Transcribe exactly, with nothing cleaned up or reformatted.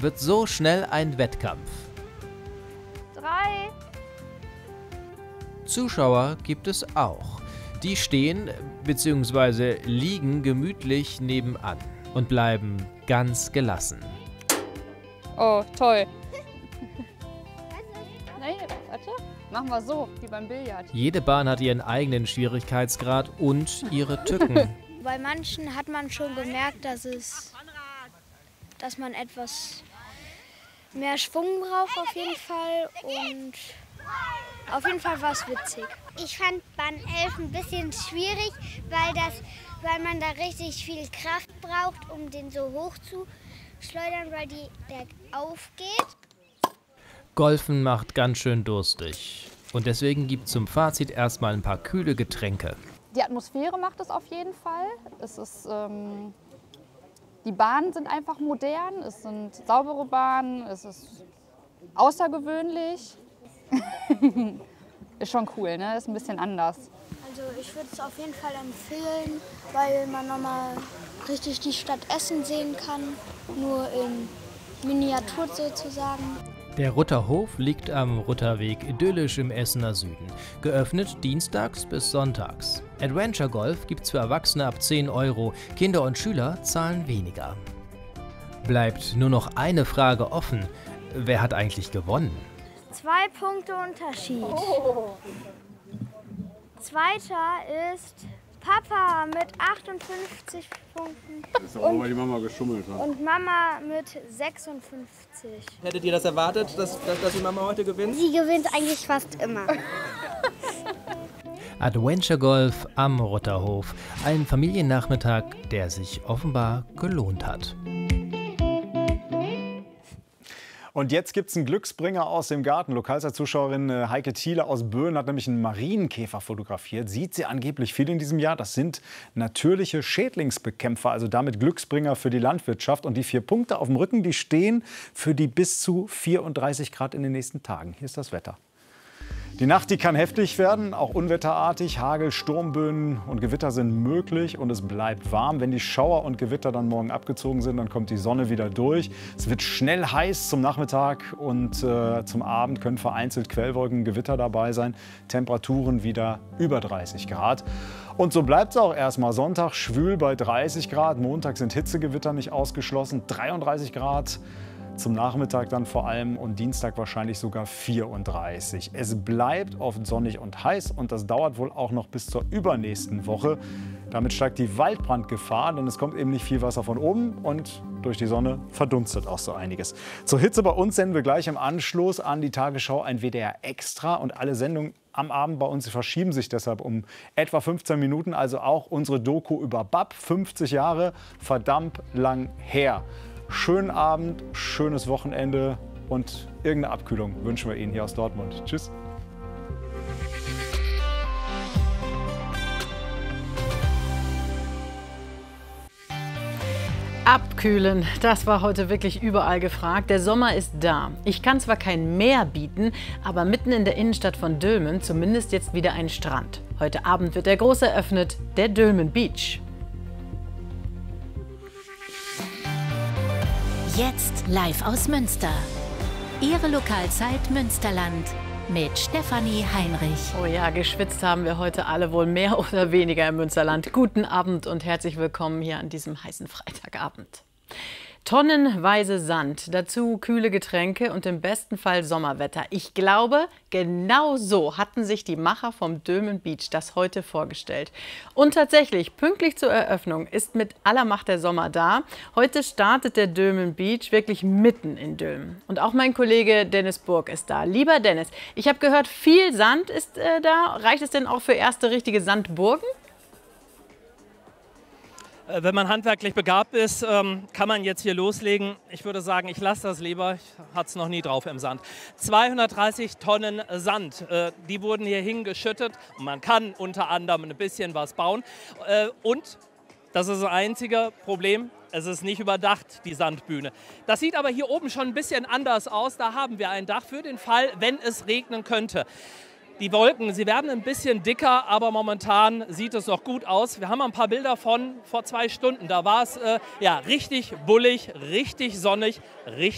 wird so schnell ein Wettkampf. Drei. Zuschauer gibt es auch. Die stehen bzw. liegen gemütlich nebenan und bleiben ganz gelassen. Oh, toll. Nee, warte. Machen wir so, wie beim Billard. Jede Bahn hat ihren eigenen Schwierigkeitsgrad und ihre Tücken. Bei manchen hat man schon gemerkt, dass es, dass man etwas mehr Schwung braucht auf jeden Fall, und auf jeden Fall war es witzig. Ich fand Bahn elf ein bisschen schwierig, weil, das, weil man da richtig viel Kraft braucht, um den so hoch zu schleudern, weil die, der aufgeht. Golfen macht ganz schön durstig. Und deswegen gibt es zum Fazit erstmal ein paar kühle Getränke. Die Atmosphäre macht es auf jeden Fall. Es ist, ähm, die Bahnen sind einfach modern, es sind saubere Bahnen, es ist außergewöhnlich. Ist schon cool, ne? Ist ein bisschen anders. Also ich würde es auf jeden Fall empfehlen, weil man nochmal richtig die Stadt Essen sehen kann, nur in Miniatur sozusagen. Der Rutterhof liegt am Rutterweg idyllisch im Essener Süden. Geöffnet dienstags bis sonntags. Adventure Golf gibt's für Erwachsene ab zehn Euro. Kinder und Schüler zahlen weniger. Bleibt nur noch eine Frage offen. Wer hat eigentlich gewonnen? Zwei Punkte Unterschied. Oh. Zweiter ist Papa mit achtundfünfzig Punkten. Das ist auch, weil die Mama geschummelt hat. Und Mama mit sechsundfünfzig. Hättet ihr das erwartet, dass, dass, dass die Mama heute gewinnt? Sie gewinnt eigentlich fast immer. Adventure Golf am Rutterhof. Ein Familiennachmittag, der sich offenbar gelohnt hat. Und jetzt gibt es einen Glücksbringer aus dem Garten. Lokalzeit-Zuschauerin Heike Thiele aus Böen hat nämlich einen Marienkäfer fotografiert. Sieht sie angeblich viel in diesem Jahr. Das sind natürliche Schädlingsbekämpfer, also damit Glücksbringer für die Landwirtschaft. Und die vier Punkte auf dem Rücken, die stehen für die bis zu vierunddreißig Grad in den nächsten Tagen. Hier ist das Wetter. Die Nacht, die kann heftig werden, auch unwetterartig. Hagel, Sturmböen und Gewitter sind möglich und es bleibt warm. Wenn die Schauer und Gewitter dann morgen abgezogen sind, dann kommt die Sonne wieder durch. Es wird schnell heiß zum Nachmittag und äh, zum Abend können vereinzelt Quellwolken, Gewitter dabei sein. Temperaturen wieder über dreißig Grad. Und so bleibt es auch erstmal. Sonntag schwül bei dreißig Grad. Montag sind Hitzegewitter nicht ausgeschlossen, dreiunddreißig Grad. Zum Nachmittag dann vor allem und Dienstag wahrscheinlich sogar vierunddreißig. Es bleibt oft sonnig und heiß und das dauert wohl auch noch bis zur übernächsten Woche. Damit steigt die Waldbrandgefahr, denn es kommt eben nicht viel Wasser von oben und durch die Sonne verdunstet auch so einiges. Zur Hitze bei uns senden wir gleich im Anschluss an die Tagesschau ein W D R Extra und alle Sendungen am Abend bei uns verschieben sich deshalb um etwa fünfzehn Minuten, also auch unsere Doku über B A P, fünfzig Jahre, verdammt lang her. Schönen Abend, schönes Wochenende und irgendeine Abkühlung wünschen wir Ihnen hier aus Dortmund. Tschüss. Abkühlen, das war heute wirklich überall gefragt. Der Sommer ist da. Ich kann zwar kein Meer bieten, aber mitten in der Innenstadt von Dülmen zumindest jetzt wieder ein Strand. Heute Abend wird der groß eröffnet, der Dülmen Beach. Jetzt live aus Münster. Ihre Lokalzeit Münsterland mit Stefanie Heinrich. Oh ja, geschwitzt haben wir heute alle wohl mehr oder weniger im Münsterland. Guten Abend und herzlich willkommen hier an diesem heißen Freitagabend. Tonnenweise Sand, dazu kühle Getränke und im besten Fall Sommerwetter. Ich glaube, genau so hatten sich die Macher vom Dülmen Beach das heute vorgestellt. Und tatsächlich, pünktlich zur Eröffnung ist mit aller Macht der Sommer da. Heute startet der Dülmen Beach wirklich mitten in Dülmen. Und auch mein Kollege Dennis Burg ist da. Lieber Dennis, ich habe gehört, viel Sand ist äh, da. Reicht es denn auch für erste richtige Sandburgen? Wenn man handwerklich begabt ist, kann man jetzt hier loslegen. Ich würde sagen, ich lasse das lieber. Ich hatte es noch nie drauf im Sand. zweihundertdreißig Tonnen Sand, die wurden hier hingeschüttet. Und man kann unter anderem ein bisschen was bauen. Und, das ist das einzige Problem, es ist nicht überdacht, die Sandbühne. Das sieht aber hier oben schon ein bisschen anders aus. Da haben wir ein Dach für den Fall, wenn es regnen könnte. Die Wolken, sie werden ein bisschen dicker, aber momentan sieht es noch gut aus. Wir haben ein paar Bilder von vor zwei Stunden. Da war es äh, ja, richtig bullig, richtig sonnig, richtig